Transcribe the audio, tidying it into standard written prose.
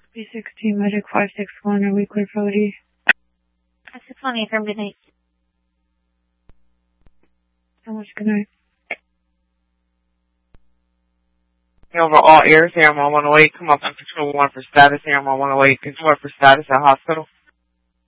B16 Medic 561, are we clear for OD? 561, affirm, good night. So much, good night. Over all airs, Air 108, come up on control 1 for status, Air 108, control for status at hospital.